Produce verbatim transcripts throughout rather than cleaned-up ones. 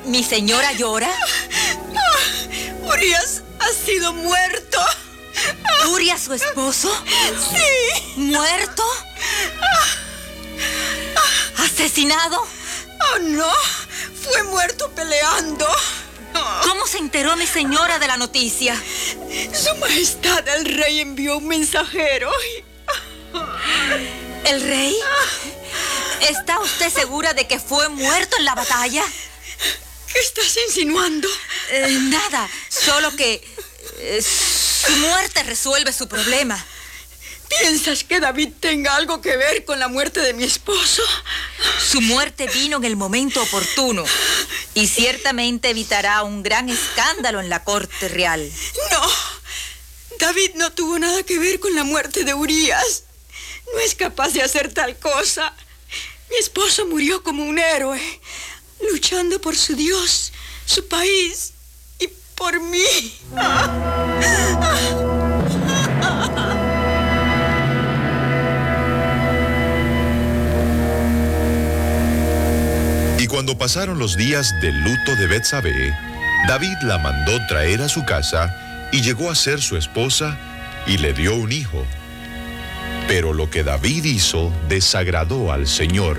¿Mi señora llora? Ah, Urías ha sido muerto. ¿Urías, su esposo? Sí. ¿Muerto? ¿Asesinado? Oh, no. Fue muerto peleando. ¿Cómo se enteró mi señora de la noticia? Su Majestad el Rey envió un mensajero y... ¿El rey? ¿Está usted segura de que fue muerto en la batalla? ¿Qué estás insinuando? Eh, nada, solo que eh, su muerte resuelve su problema. ¿Piensas que David tenga algo que ver con la muerte de mi esposo? Su muerte vino en el momento oportuno y ciertamente evitará un gran escándalo en la corte real. No, David no tuvo nada que ver con la muerte de Urías. No es capaz de hacer tal cosa. Mi esposo murió como un héroe, luchando por su Dios, su país y por mí. Y cuando pasaron los días del luto de Betsabé, David la mandó traer a su casa y llegó a ser su esposa y le dio un hijo. Pero lo que David hizo desagradó al Señor.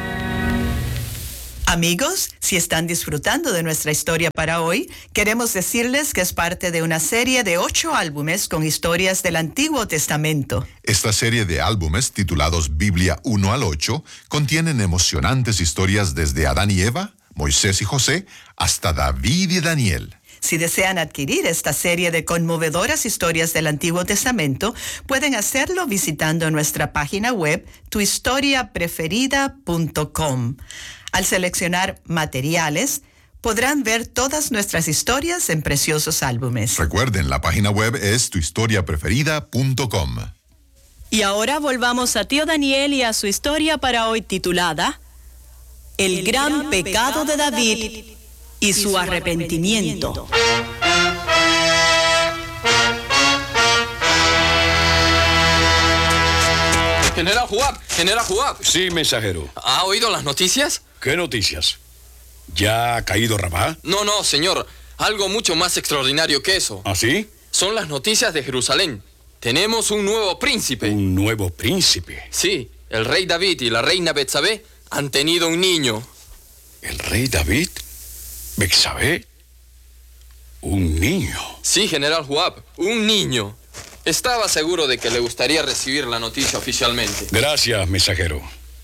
Amigos, si están disfrutando de nuestra historia para hoy, queremos decirles que es parte de una serie de ocho álbumes con historias del Antiguo Testamento. Esta serie de álbumes, titulados Biblia uno al ocho, contienen emocionantes historias desde Adán y Eva, Moisés y José, hasta David y Daniel. Si desean adquirir esta serie de conmovedoras historias del Antiguo Testamento, pueden hacerlo visitando nuestra página web tu historia preferida punto com. Al seleccionar materiales, podrán ver todas nuestras historias en preciosos álbumes. Recuerden, la página web es tu historia preferida punto com. Y ahora volvamos a tío Daniel y a su historia para hoy titulada El, El gran, gran pecado, pecado de David, David y su arrepentimiento. General Joab, General Joab. Sí, mensajero. ¿Ha oído las noticias? ¿Qué noticias? ¿Ya ha caído Rabá? No, no, señor. Algo mucho más extraordinario que eso. ¿Ah, sí? Son las noticias de Jerusalén. Tenemos un nuevo príncipe. ¿Un nuevo príncipe? Sí, el rey David y la reina Betsabé han tenido un niño. ¿El rey David? ¿Betsabé? ¿Un niño? Sí, General Joab, un niño. Estaba seguro de que le gustaría recibir la noticia oficialmente. Gracias, mensajero.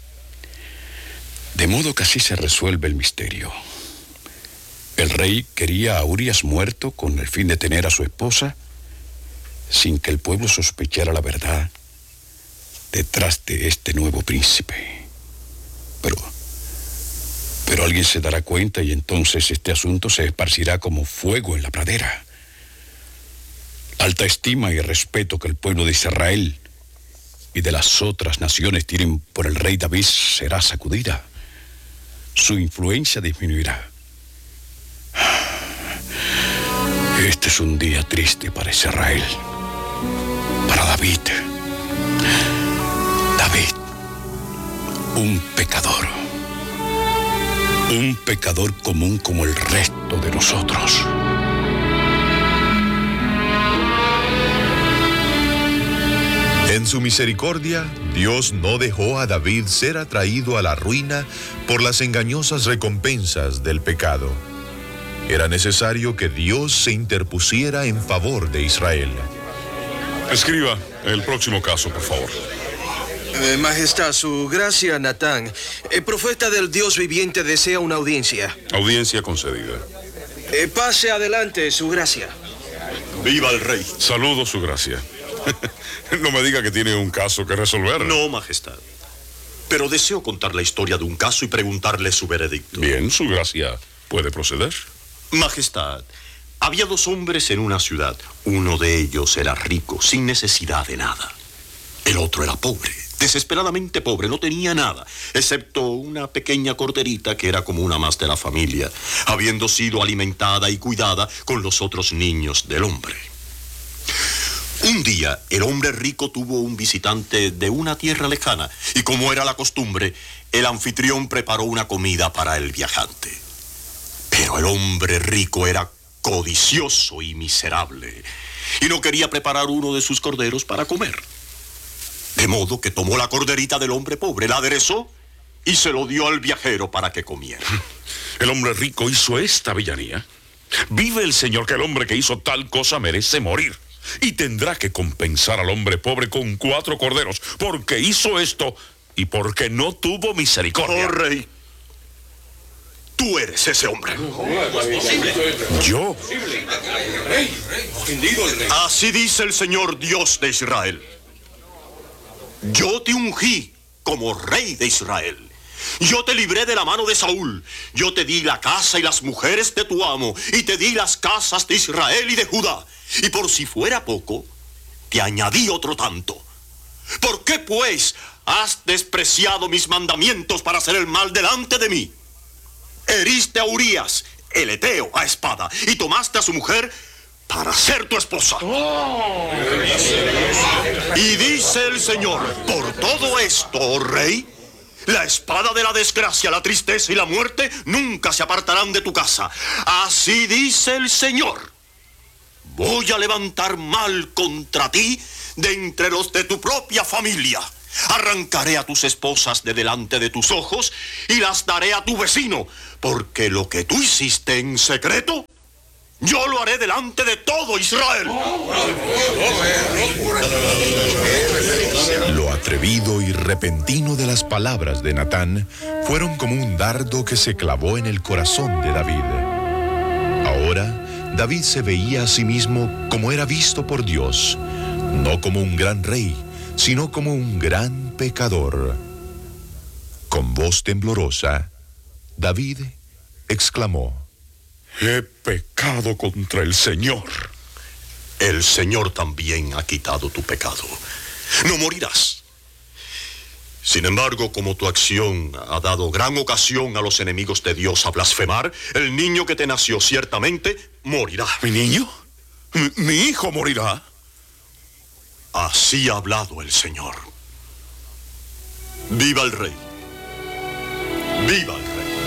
De modo que así se resuelve el misterio. El rey quería a Urías muerto con el fin de tener a su esposa, sin que el pueblo sospechara la verdad detrás de este nuevo príncipe. Pero, pero alguien se dará cuenta y entonces este asunto se esparcirá como fuego en la pradera. La alta estima y respeto que el pueblo de Israel y de las otras naciones tienen por el rey David será sacudida. Su influencia disminuirá. Este es un día triste para Israel, para David. David, un pecador. Un pecador común como el resto de nosotros. En su misericordia, Dios no dejó a David ser atraído a la ruina por las engañosas recompensas del pecado. Era necesario que Dios se interpusiera en favor de Israel. Escriba el próximo caso, por favor. Eh, Majestad, su gracia, Natán. El profeta del Dios viviente desea una audiencia. Audiencia concedida. Eh, pase adelante, su gracia. ¡Viva el rey! Saludo, su gracia. No me diga que tiene un caso que resolver. No, Majestad. Pero deseo contar la historia de un caso y preguntarle su veredicto. Bien, su gracia puede proceder. Majestad, había dos hombres en una ciudad. Uno de ellos era rico, sin necesidad de nada. El otro era pobre, desesperadamente pobre, no tenía nada, excepto una pequeña corderita que era como una más de la familia, habiendo sido alimentada y cuidada con los otros niños del hombre. Un día, el hombre rico tuvo un visitante de una tierra lejana, y como era la costumbre, el anfitrión preparó una comida para el viajante. Pero el hombre rico era codicioso y miserable, y no quería preparar uno de sus corderos para comer. De modo que tomó la corderita del hombre pobre, la aderezó y se lo dio al viajero para que comiera. El hombre rico hizo esta villanía. Vive el Señor que el hombre que hizo tal cosa merece morir, y tendrá que compensar al hombre pobre con cuatro corderos, porque hizo esto y porque no tuvo misericordia. Oh, rey, tú eres ese hombre. ¿Yo? Así dice el Señor Dios de Israel. Yo te ungí como rey de Israel. Yo te libré de la mano de Saúl. Yo te di la casa y las mujeres de tu amo, y te di las casas de Israel y de Judá. Y por si fuera poco, te añadí otro tanto. ¿Por qué, pues, has despreciado mis mandamientos para hacer el mal delante de mí? Heriste a Urías, el heteo, a espada, y tomaste a su mujer para ser tu esposa. Oh. Y dice el Señor, por todo esto, oh rey, la espada de la desgracia, la tristeza y la muerte nunca se apartarán de tu casa. Así dice el Señor. Voy a levantar mal contra ti de entre los de tu propia familia. Arrancaré a tus esposas de delante de tus ojos y las daré a tu vecino, porque lo que tú hiciste en secreto, yo lo haré delante de todo Israel. Lo atrevido y repentino de las palabras de Natán fueron como un dardo que se clavó en el corazón de David. Ahora, David se veía a sí mismo como era visto por Dios, no como un gran rey, sino como un gran pecador. Con voz temblorosa, David exclamó: He pecado contra el Señor. El Señor también ha quitado tu pecado. No morirás. Sin embargo, como tu acción ha dado gran ocasión a los enemigos de Dios a blasfemar, el niño que te nació ciertamente morirá. ¿Mi niño? ¿Mi, mi hijo morirá? Así ha hablado el Señor. ¡Viva el Rey! ¡Viva el Rey!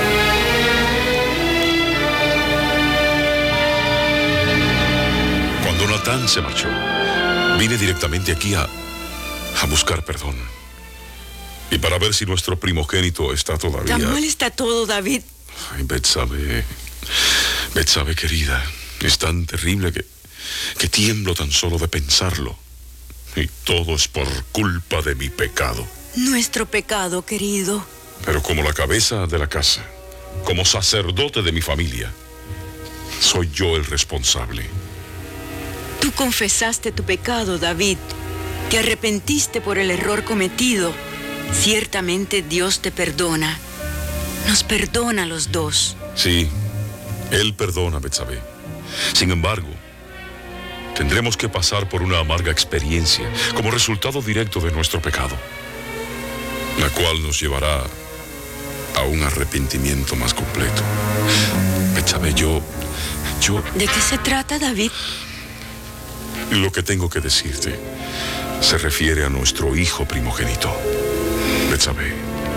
Cuando Natán se marchó, vine directamente aquí a, a buscar perdón. Y para ver si nuestro primogénito está todavía... Tan mal está todo, David. Ay, Betsabe, Betsabe querida, es tan terrible que, que tiemblo tan solo de pensarlo. Y todo es por culpa de mi pecado. Nuestro pecado, querido. Pero como la cabeza de la casa, como sacerdote de mi familia, soy yo el responsable. Tú confesaste tu pecado, David. Te arrepentiste por el error cometido. Ciertamente Dios te perdona. Nos perdona a los dos. Sí, Él perdona, Betsabe. Sin embargo, tendremos que pasar por una amarga experiencia como resultado directo de nuestro pecado, la cual nos llevará a un arrepentimiento más completo. Betsabe, yo... yo... ¿De qué se trata, David? Lo que tengo que decirte se refiere a nuestro hijo primogénito. Betsabe,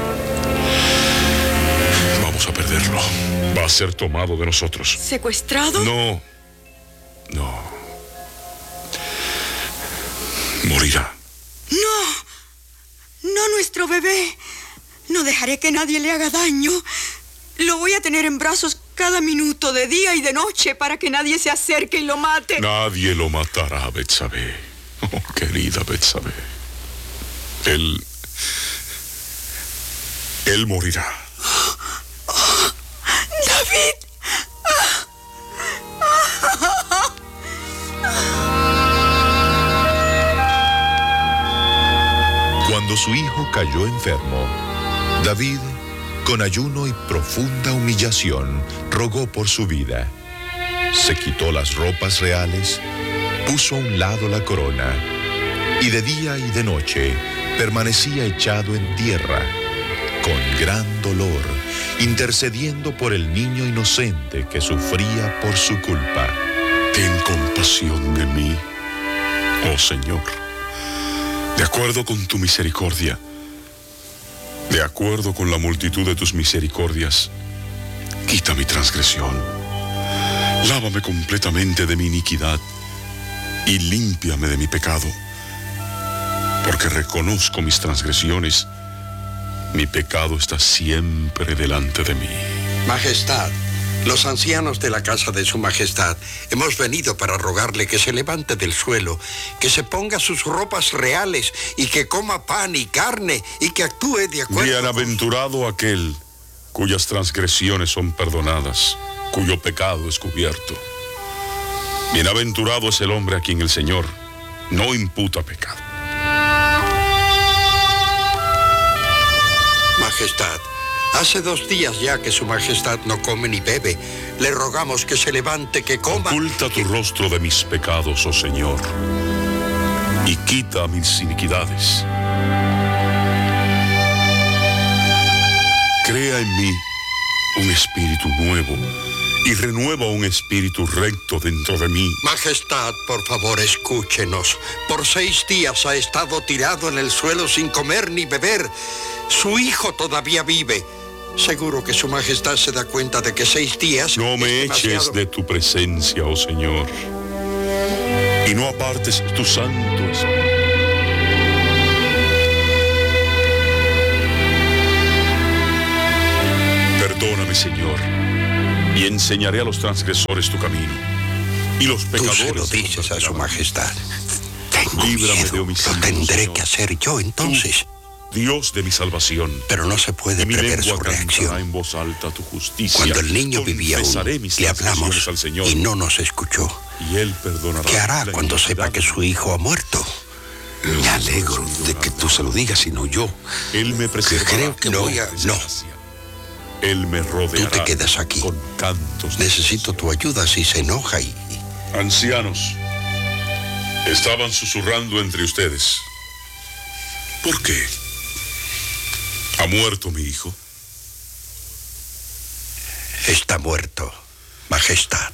vamos a perderlo. Va a ser tomado de nosotros. ¿Secuestrado? No, no. Morirá. No, no, nuestro bebé. No dejaré que nadie le haga daño. Lo voy a tener en brazos cada minuto de día y de noche para que nadie se acerque y lo mate. Nadie lo matará, Betsabe. Oh, querida Betsabe. Él... Él morirá. Oh, oh, David. Cuando su hijo cayó enfermo, David, con ayuno y profunda humillación, rogó por su vida. Se quitó las ropas reales, puso a un lado la corona, y de día y de noche permanecía echado en tierra, con gran dolor, intercediendo por el niño inocente que sufría por su culpa. Ten compasión de mí, oh Señor, de acuerdo con tu misericordia, de acuerdo con la multitud de tus misericordias, Quita mi transgresión. Lávame completamente de mi iniquidad y límpiame de mi pecado. Porque reconozco mis transgresiones. Mi pecado está siempre delante de mí. Majestad, los ancianos de la casa de su majestad hemos venido para rogarle que se levante del suelo, que se ponga sus ropas reales y que coma pan y carne y que actúe de acuerdo. Bienaventurado aquel cuyas transgresiones son perdonadas, cuyo pecado es cubierto. Bienaventurado es el hombre a quien el Señor no imputa pecado. Majestad, hace dos días ya que su majestad no come ni bebe. Le rogamos que se levante, que coma. Oculta tu rostro de mis pecados, oh Señor, y quita mis iniquidades. Crea en mí un espíritu nuevo y renueva un espíritu recto dentro de mí. Majestad, por favor, escúchenos. Por seis días ha estado tirado en el suelo sin comer ni beber. Su hijo todavía vive. Seguro que su majestad se da cuenta de que seis días... No me es eches demasiado. de tu presencia, oh Señor, y no apartes tu santo espíritu. Perdóname, Señor, y enseñaré a los transgresores tu camino, y los pecadores... Tú se lo dices a su majestad. Tengo Líbrame miedo. de homicidio, Lo tendré Señor. que hacer yo entonces. Tú, Dios de mi salvación. Pero no se puede Y mi prever lengua su cantará reacción. en voz alta tu justicia. Cuando el niño vivía aún, Confesaré mis le transgresiones hablamos al Señor, y no nos escuchó. y Él perdonará. ¿Qué hará la cuando iniquidad sepa que su hijo ha muerto? Me alegro de que tú se lo digas y no yo. Él me preservará. Creo que no, voy a... No, Él me rodeará. tú te quedas aquí. Con cantos. Necesito tu ayuda si se enoja y... Ancianos, estaban susurrando entre ustedes. ¿Por qué? ¿Ha muerto mi hijo? Está muerto, majestad.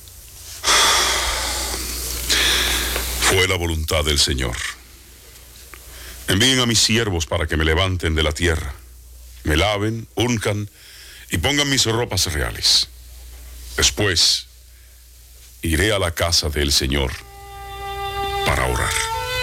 Fue la voluntad del Señor. Envíen a mis siervos para que me levanten de la tierra, me laven, uncan y pongan mis ropas reales. Después, iré a la casa del Señor para orar.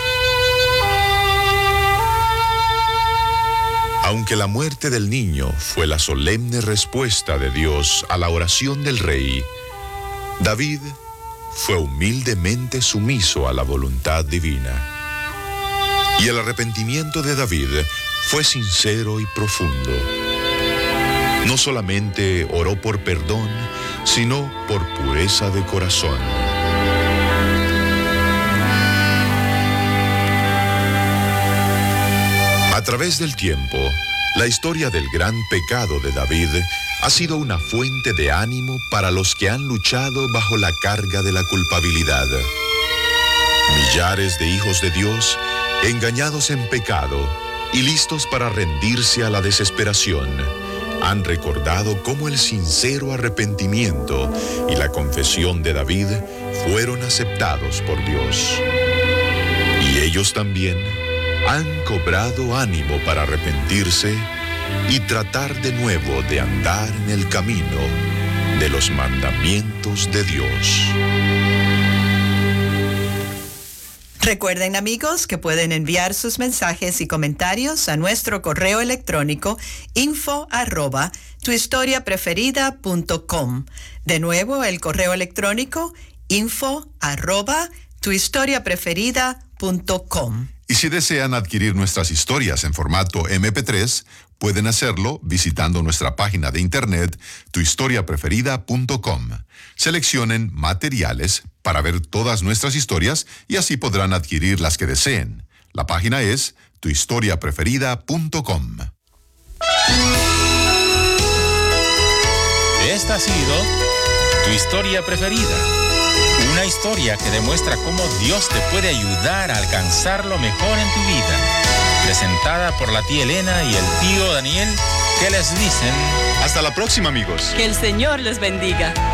Aunque la muerte del niño fue la solemne respuesta de Dios a la oración del rey, David fue humildemente sumiso a la voluntad divina. Y el arrepentimiento de David fue sincero y profundo. No solamente oró por perdón, sino por pureza de corazón. A través del tiempo, la historia del gran pecado de David ha sido una fuente de ánimo para los que han luchado bajo la carga de la culpabilidad. Millares de hijos de Dios, engañados en pecado y listos para rendirse a la desesperación, han recordado cómo el sincero arrepentimiento y la confesión de David fueron aceptados por Dios. Y ellos también han cobrado ánimo para arrepentirse y tratar de nuevo de andar en el camino de los mandamientos de Dios. Recuerden, amigos, que pueden enviar sus mensajes y comentarios a nuestro correo electrónico info arroba tuhistoriapreferida.com. De nuevo, el correo electrónico info arroba tuhistoriapreferida.com. Y si desean adquirir nuestras historias en formato eme pe tres, pueden hacerlo visitando nuestra página de internet tu historia preferida punto com. Seleccionen materiales para ver todas nuestras historias y así podrán adquirir las que deseen. La página es tu historia preferida punto com. Esta ha sido Tu Historia Preferida. Una historia que demuestra cómo Dios te puede ayudar a alcanzar lo mejor en tu vida. Presentada por la tía Elena y el tío Daniel, que les dicen... Hasta la próxima, amigos. Que el Señor les bendiga.